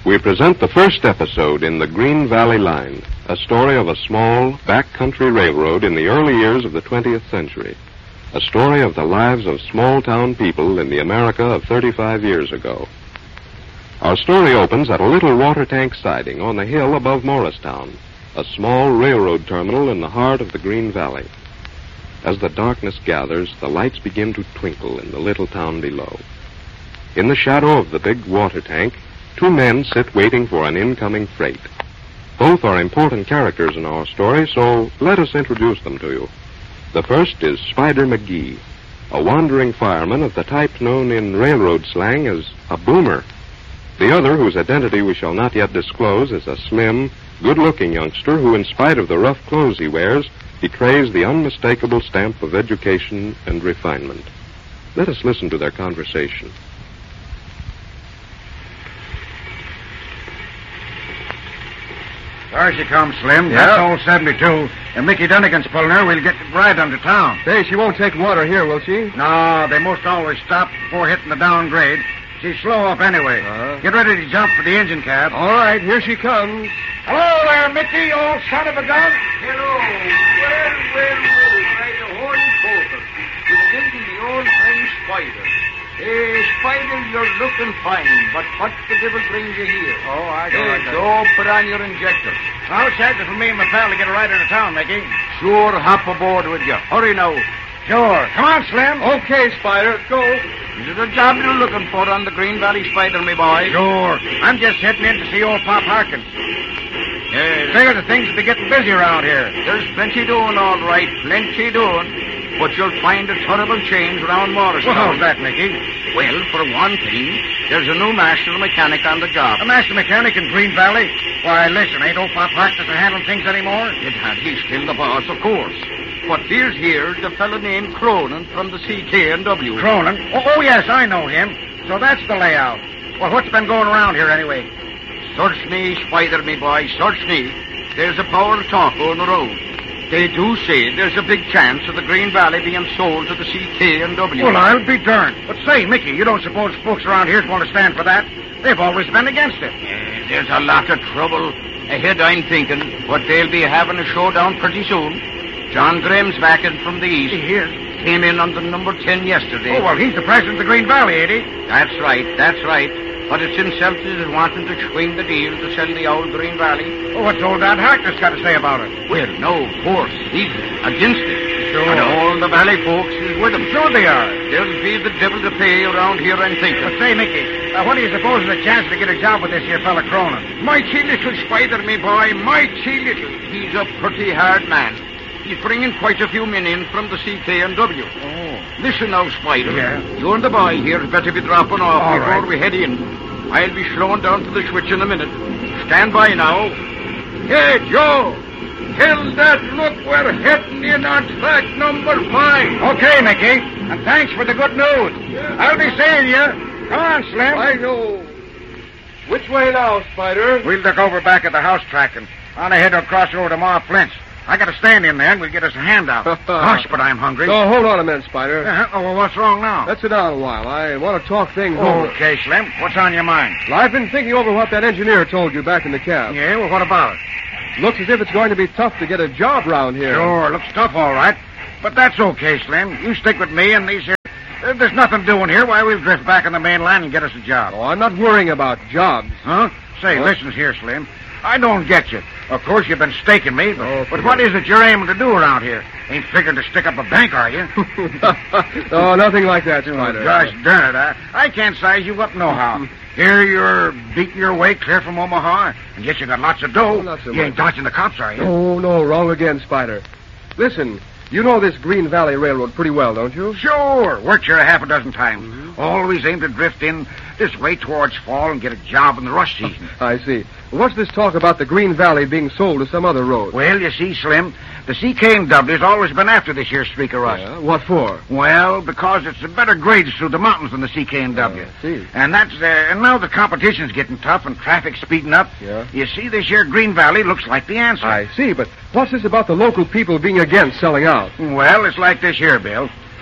we present the first episode in the Green Valley Line, a story of a small, backcountry railroad in the early years of the 20th century. A story of the lives of small-town people in the America of 35 years ago. Our story opens at a little water tank siding on the hill above Morristown, a small railroad terminal in the heart of the Green Valley. As the darkness gathers, the lights begin to twinkle in the little town below. In the shadow of the big water tank, two men sit waiting for an incoming freight. Both are important characters in our story, so let us introduce them to you. The first is Spider McGee, a wandering fireman of the type known in railroad slang as a boomer. The other, whose identity we shall not yet disclose, is a slim, good-looking youngster who, in spite of the rough clothes he wears, betrays the unmistakable stamp of education and refinement. Let us listen to their conversation. There she comes, Slim. Yeah. That's old 72. And Mickey Dunnigan's pulling her. We'll get right under town. Say, she won't take water here, will she? No, they most always stop before hitting the downgrade. She's slow up anyway. Get ready to jump for the engine cab. All right, here she comes. Hello there, Mickey, old son of a gun. Hello. Well, by the horny poker. Presenting the old friend Spider. Spider, you're looking fine, but what the devil brings you here? Oh, I got Go put on your injector. I'll check it for me and my pal to get her right into town, Mickey. Sure, hop aboard with you. Hurry now. Sure. Come on, Slim. Okay, Spider, go. Is it a job you're looking for on the Green Valley Spider, me boy? Sure. I'm just heading in to see old Pop Harkins. Figure the things will be getting busy around here. There's plenty doing, all right. Plenty doing. But you'll find a terrible change around Morristown. Well, how's that, Mickey? Well, for one thing, there's a new master mechanic on the job. A master mechanic in Green Valley? Why, listen, ain't old Pop Harkins handling things anymore? He's still the boss, of course. But there's here the fellow named Cronin from the CK&W. Cronin? Oh, yes, I know him. So that's the layout. Well, what's been going around here anyway? Search me, Spider, me boy, search me. There's a power of talk on the road. They do say there's a big chance of the Green Valley being sold to the CK&W. Well, I'll be darned. But say, Mickey, you don't suppose folks around here's going to stand for that? They've always been against it. There's a lot of trouble ahead, I'm thinking, but they'll be having a showdown pretty soon. John Graham's back in from the east. He is? Came in under number 10 yesterday. Oh, well, he's the president of the Green Valley, ain't he? That's right. But it's himself that is wanting to swing the deal to sell the old Green Valley. Oh, what's old Dad Harkness got to say about it? Well, no, of course. He's against it. Sure. And all the Valley folks is with him. Sure they are. There'll be the devil to pay around here, I'm thinking. But say, Mickey, what do you suppose is the chance to get a job with this here fella Cronin? Mighty little, Spider, me boy, mighty little. He's a pretty hard man. He's bringing quite a few men in from the CK&W. Oh. Listen now, Spider. Yeah? You and the boy here had better be dropping off All before right. we head in. I'll be slowing down to the switch in a minute. Stand by now. Hey, Joe! Tell that look we're heading in on track number 5. Okay, Mickey. And thanks for the good news. Yeah. I'll be seeing you. Come on, Slim. I know. Which way now, Spider? We'll look over back at the house track and on ahead to cross over to Ma Flint's. I got to stand in there and we'll get us a handout. Gosh, but I'm hungry. So, hold on a minute, Spider. Oh, well, what's wrong now? Let's sit down a while. I want to talk things over. Okay, Slim. What's on your mind? Well, I've been thinking over what that engineer told you back in the cab. Yeah, well, what about it? Looks as if it's going to be tough to get a job round here. Sure, looks tough, all right. But that's okay, Slim. You stick with me and these here... There's nothing doing here. Why, we'll drift back on the mainland and get us a job. Oh, I'm not worrying about jobs. Huh? Say, listen here, Slim. I don't get you. Of course, you've been staking me, but what is it you're aiming to do around here? Ain't figuring to stick up a bank, are you? Oh, nothing like that, Spider. Gosh darn it, I can't size you up nohow. Here you're beating your way clear from Omaha, and yet you got lots of dough. Not so You ain't much. dodging the cops, are you? No, wrong again, Spider. Listen, you know this Green Valley Railroad pretty well, don't you? Sure. Worked here a half a dozen times. Always aim to drift in this way towards fall and get a job in the rush season. I see. What's this talk about the Green Valley being sold to some other road? Well, you see, Slim, the CK&W's always been after this here streak of rust. Yeah, what for? Well, because it's a better grades through the mountains than the CK&W. See. And that's and now the competition's getting tough and traffic's speeding up. Yeah. You see, this here Green Valley looks like the answer. I see, but what's this about the local people being against selling out? Well, it's like this here, Bill.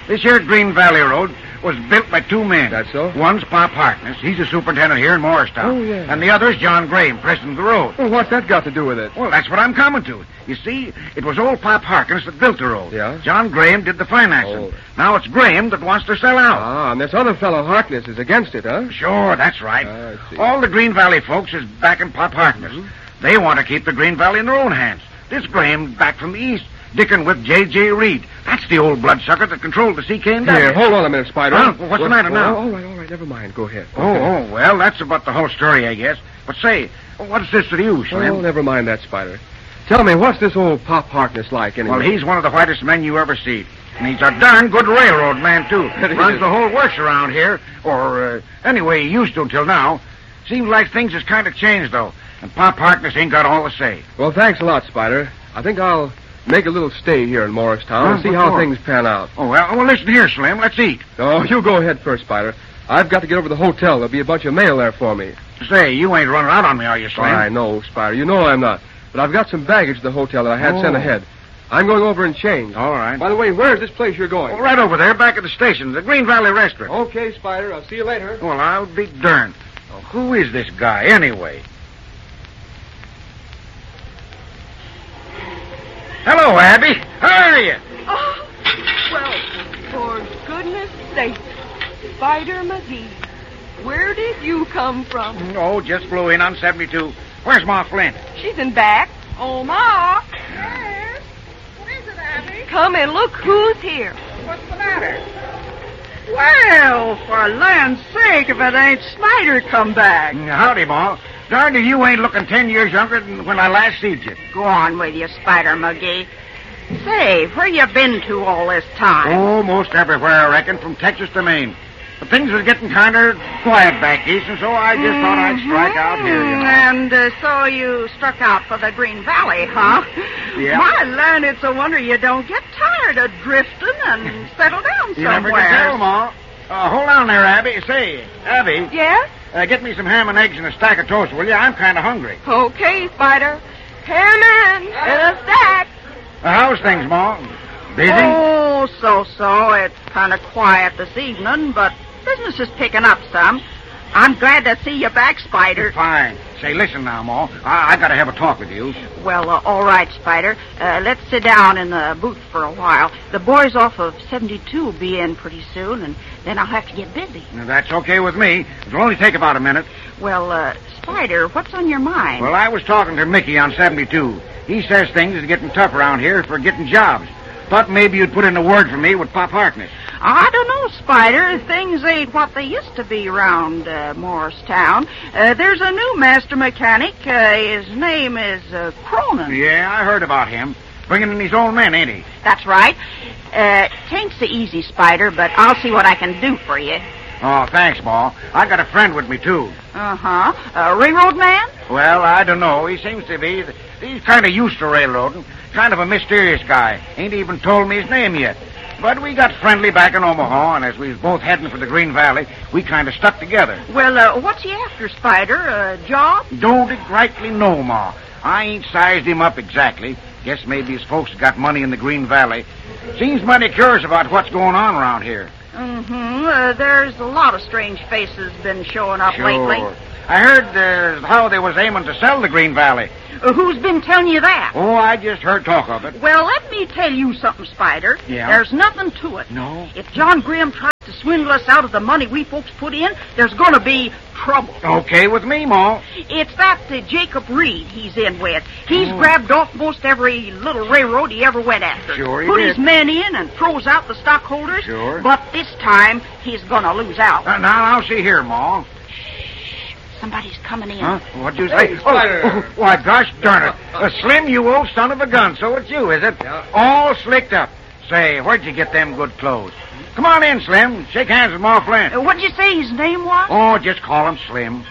This here Green Valley Road was built by two men. That's so? One's Pop Harkness. He's a superintendent here in Morristown. Oh, yeah. And the other's John Graham, president of the road. Well, what's that got to do with it? Well, that's what I'm coming to. You see, it was old Pop Harkness that built the road. Yeah? John Graham did the financing. Oh. Now it's Graham that wants to sell out. Ah, and this other fellow, Harkness, is against it, huh? Sure, that's right. I see. All the Green Valley folks is backing Pop Harkness. Mm-hmm. They want to keep the Green Valley in their own hands. This Graham back from the east, dicking with J.J. Reed. That's the old bloodsucker that controlled the C.K. Here, Industries. hold on a minute, Spider. Huh? What's the matter now? All right, never mind. Go ahead. Well, that's about the whole story, I guess. But say, what's this to you, Slim? Oh, never mind that, Spider. Tell me, what's this old Pop Harkness like, anyway? Well, he's one of the whitest men you ever see. And he's a darn good railroad man, too. He Runs is. the whole works around here. Or, anyway, he used to till now. Seems like things has kind of changed, though. And Pop Harkness ain't got all the say. Well, thanks a lot, Spider. I think I'll make a little stay here in Morristown and Huh? see What how for? things pan out. Oh, well, listen here, Slim. Let's eat. Oh, you go ahead first, Spider. I've got to get over to the hotel. There'll be a bunch of mail there for me. Say, you ain't running out on me, are you, Slim? I know, Spider. You know I'm not. But I've got some baggage at the hotel that I had sent Oh. ahead. I'm going over and change. All right. By the way, where's this place you're going? Well, right over there, back at the station, the Green Valley Restaurant. Okay, Spider. I'll see you later. Well, I'll be darned. Oh, who is this guy, anyway? Hello, Abby. How are you? Oh, well, for goodness sake, Spider McGee, where did you come from? Oh, just flew in on 72. Where's Ma Flint? She's in back. Oh, Ma. Yes? What is it, Abby? Come and look who's here. What's the matter? Well, for land's sake, if it ain't Snyder come back. Howdy, Ma. Darned if you ain't looking 10 years younger than when I last seed you. Go on with you, Spider McGee. Say, where you been to all this time? Oh, most everywhere, I reckon, from Texas to Maine. But things was getting kind of quiet back east, and so I just thought I'd strike out here, you know. And so you struck out for the Green Valley, huh? Yeah. My land, it's a wonder you don't get tired of drifting and settle down You never somewhere. can tell, Ma. Hold on there, Abby. Say, Abby, Yes? get me some ham and eggs and a stack of toast, will you? I'm kind of hungry. Okay, Spider. Ham in a stack. How's things, Ma? Busy? Oh, so. It's kind of quiet this evening, but business is picking up some. I'm glad to see you back, Spider. Fine. Say, listen now, Ma. I got to have a talk with you. Well, all right, Spider. Let's sit down in the booth for a while. The boys off of 72 will be in pretty soon, and then I'll have to get busy. That's okay with me. It'll only take about a minute. Well, Spider, what's on your mind? Well, I was talking to Mickey on 72. He says things is getting tough around here for getting jobs. Thought maybe you'd put in a word for me with Pop Harkness. I don't know, Spider. Things ain't what they used to be around Morristown. There's a new master mechanic. His name is Cronin. Yeah, I heard about him. Bringing in his own men, ain't he? That's right. Tain't so easy, Spider, but I'll see what I can do for you. Oh, thanks, Ma. I got a friend with me, too. Uh-huh. A railroad man? Well, I don't know. He seems to be. He's kind of used to railroading. Kind of a mysterious guy. Ain't even told me his name yet. But we got friendly back in Omaha, and as we was both heading for the Green Valley, we kind of stuck together. Well, what's he after, Spider? A job? Don't exactly know, Ma. I ain't sized him up exactly. Guess maybe his folks got money in the Green Valley. Seems mighty curious about what's going on around here. Mm-hmm. There's a lot of strange faces been showing up lately. I heard how they was aiming to sell the Green Valley. Who's been telling you that? Oh, I just heard talk of it. Well, let me tell you something, Spider. Yeah? There's nothing to it. No? If John Graham tries to swindle us out of the money we folks put in, there's going to be trouble. Okay with me, Ma. It's that Jacob Reed he's in with. He's grabbed off most every little railroad he ever went after. Sure he Put did. his men in and throws out the stockholders. Sure. But this time, he's going to lose out. Now, I'll see here, Ma. Somebody's coming in. Huh? What'd you say? Hey, Spider. Why, gosh darn it. Slim, you old son of a gun. So it's you, is it? Yeah. All slicked up. Say, where'd you get them good clothes? Come on in, Slim. Shake hands with Ma Flint. What'd you say his name was? Oh, just call him Slim.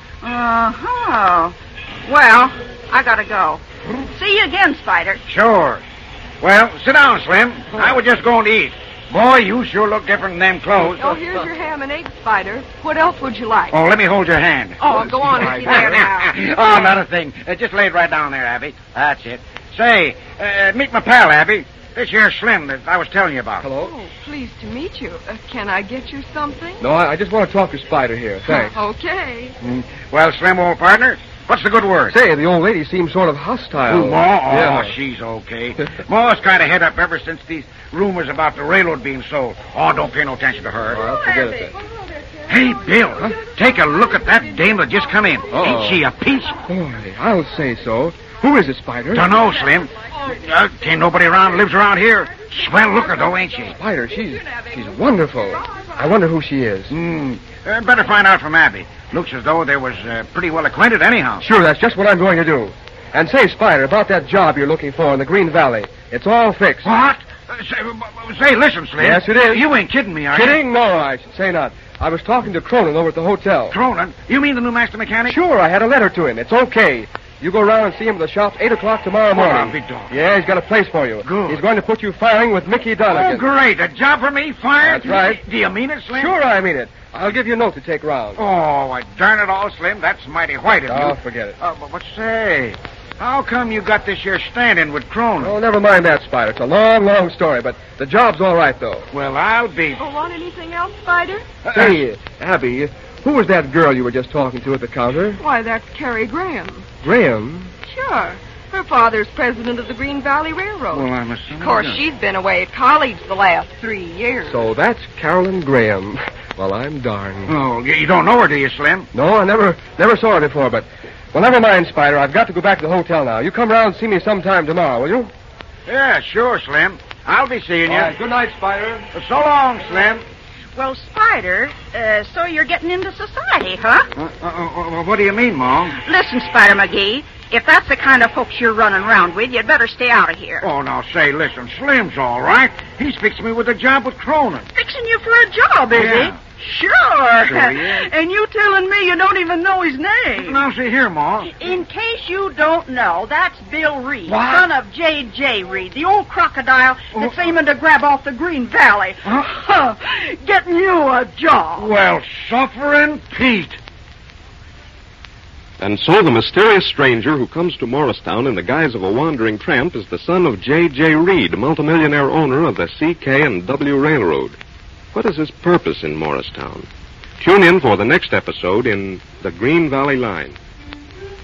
Uh-huh. Well, I gotta go. See you again, Spider. Sure. Well, sit down, Slim. I was just going to eat. Boy, you sure look different in them clothes. Oh, here's your ham and eggs, Spider. What else would you like? Oh, let me hold your hand. Oh, go on and see there now. Oh, not a thing. Just lay it right down there, Abby. That's it. Say, meet my pal, Abby. This here's Slim that I was telling you about. Hello? Oh, pleased to meet you. Can I get you something? No, I just want to talk to Spider here. Thanks. Okay. Well, Slim, old partner, what's the good word? Say, the old lady seems sort of hostile. Oh, Ma? Yeah. Oh, she's okay. Ma's kind of head up ever since these rumors about the railroad being sold. Oh, don't pay no attention to her. Well, forget it then. Hey, Bill, take a look at that dame that just come in. Ain't she a peach? Boy, I'll say so. Who is it, Spider? Dunno, Slim. Ain't nobody around lives around here. Swell looker, though, ain't she? Spider, she's wonderful. I wonder who she is. Better find out from Abby. Looks as though they was pretty well acquainted anyhow. Sure, that's just what I'm going to do. And say, Spider, about that job you're looking for in the Green Valley. It's all fixed. What? Say, listen, Slim. Yes, it is. You ain't kidding me, are you? Kidding? No, I should say not. I was talking to Cronin over at the hotel. Cronin? You mean the new master mechanic? Sure, I had a letter to him. It's okay. You go around and see him at the shop 8 o'clock tomorrow morning. I'll be dog. Yeah, he's got a place for you. Good. He's going to put you firing with Mickey Donegan. Oh, great. A job for me? Fired? That's right. Do you mean it, Slim? Sure, I mean it. I'll give you a note to take round. Oh, darn it all, Slim. That's mighty white of you. Oh, forget it. But say, how come you got this here stand-in with Cronin? Oh, never mind that, Spider. It's a long, long story, but the job's all right, though. Well, I'll be... Oh, want anything else, Spider? Say, Abby, who was that girl you were just talking to at the counter? Why, that's Carrie Graham. Graham? Sure. Her father's president of the Green Valley Railroad. Well, I'm assuming... Of course, she's been away at college the last 3 years. So that's Carolyn Graham. Well, I'm darned. Oh, you don't know her, do you, Slim? No, I never saw her before, but... Well, never mind, Spider. I've got to go back to the hotel now. You come round and see me sometime tomorrow, will you? Yeah, sure, Slim. I'll be seeing you. All right, good night, Spider. So long, Slim. Well, Spider, so you're getting into society, huh? What do you mean, Mom? Listen, Spider McGee, if that's the kind of folks you're running around with, you'd better stay out of here. Oh, now, say, listen, Slim's all right. He's fixing me with a job with Cronin. Fixing you for a job, is Yeah. he? Sure. Sure he is. And you telling me you don't even know his name. Now, see here, Ma. In case you don't know, that's Bill Reed, What? son of J.J. Reed, the old crocodile that's aiming to grab off the Green Valley. Huh? Getting you a job. Well, suffering Pete. And so the mysterious stranger who comes to Morristown in the guise of a wandering tramp is the son of J.J. Reed, multimillionaire owner of the C.K.&W. Railroad. What is his purpose in Morristown? Tune in for the next episode in The Green Valley Line.